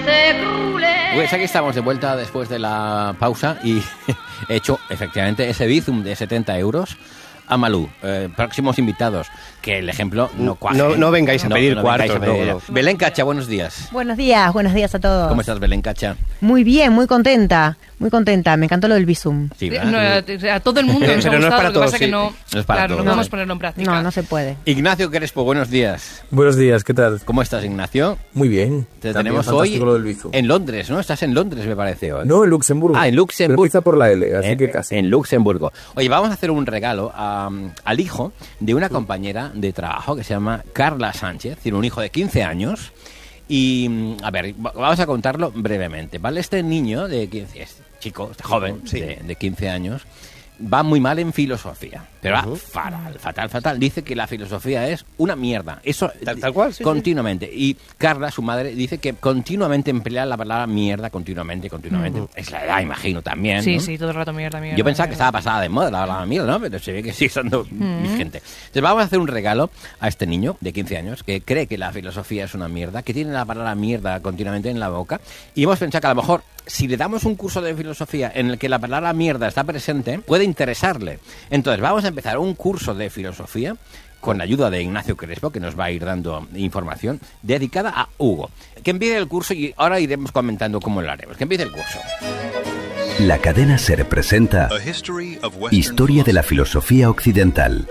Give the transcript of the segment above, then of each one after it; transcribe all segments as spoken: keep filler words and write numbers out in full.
Pues aquí estamos de vuelta después de la pausa y he hecho efectivamente ese bizum de setenta euros a Malú. Eh, próximos invitados, que el ejemplo no cuaje. No, no vengáis a no, pedir no cuartos. vengáis a pedir. No, no. Belén Cacha, buenos días. Buenos días, buenos días a todos. ¿Cómo estás, Belén Cacha? Muy bien, muy contenta, muy contenta. Me encantó lo del Bizum. Sí, no, a, a todo el mundo nos Pero ha no es gustado, para lo que todos, pasa sí. que no, No es para claro, todos. no vamos No. a ponerlo en práctica. No, no se puede. Ignacio Crespo, buenos días. Buenos días, ¿qué tal? ¿Cómo estás, Ignacio? Muy bien. Te También tenemos hoy fantástico lo del Bizum. en Londres, ¿no? Estás en Londres, me parece hoy. No, en Luxemburgo. Ah, en Luxemburgo. Pero empieza por la L, así Eh, que casi. En Luxemburgo. Oye, vamos a hacer un regalo a, al hijo de una compañera de trabajo que se llama Carla Sánchez, tiene un hijo de quince años. Y, a ver, vamos a contarlo brevemente, ¿vale? Este niño de quince, este chico, este joven Sí. de, de quince años, va muy mal en filosofía, pero va Ujú. fatal, fatal, fatal. Dice que la filosofía es una mierda. Eso Tal- tal cual, sí, continuamente. Y Carla, su madre, dice que continuamente emplea la palabra mierda, continuamente, continuamente. Es la edad, imagino, también, Sí, ¿no? sí, todo el rato mierda, mierda. Yo pensaba que mierda. estaba pasada de moda la palabra mierda, ¿no? Pero se ve que sigue siendo vigente. Entonces vamos a hacer un regalo a este niño de quince años que cree que la filosofía es una mierda, que tiene la palabra mierda continuamente en la boca. Y hemos pensado que a lo mejor, si le damos un curso de filosofía en el que la palabra mierda está presente, puede interesarle. Entonces vamos a empezar un curso de filosofía con la ayuda de Ignacio Crespo, que nos va a ir dando información, dedicada a Hugo. Que empiece el curso y ahora iremos comentando cómo lo haremos. Que empiece el curso. La cadena SER presenta Historia de la filosofía occidental.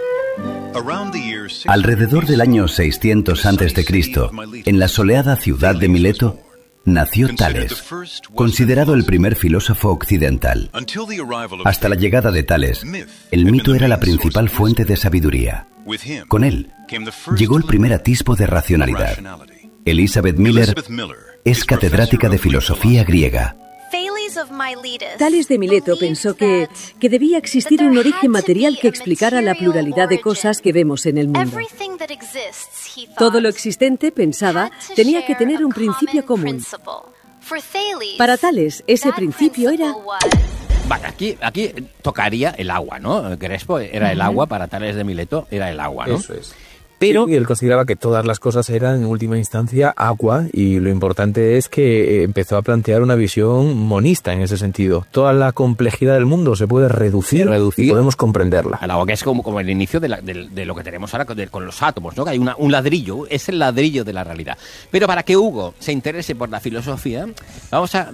Alrededor del año seiscientos antes de Cristo, en la soleada ciudad de Mileto, nació Tales, considerado el primer filósofo occidental. Hasta la llegada de Tales, el mito era la principal fuente de sabiduría. Con él, llegó el primer atisbo de racionalidad. Elizabeth Miller es catedrática de filosofía griega. Tales de Mileto pensó que, que debía existir un origen material que explicara la pluralidad de cosas que vemos en el mundo. Todo lo existente, pensaba, tenía que tener un principio común. Para Tales, ese principio era... Vale, aquí, aquí tocaría el agua, ¿no? Crespo era el agua, para Tales de Mileto era el agua, ¿no? Eso es. Pero... Sí, y él consideraba que todas las cosas eran, en última instancia, agua, y lo importante es que empezó a plantear una visión monista en ese sentido. Toda la complejidad del mundo se puede reducir, Reducir y podemos comprenderla. al agua, que es como, como el inicio de, la- de- de lo que tenemos ahora con, de- con los átomos, ¿no? Que hay una- un ladrillo, es el ladrillo de la realidad. Pero para que Hugo se interese por la filosofía, vamos a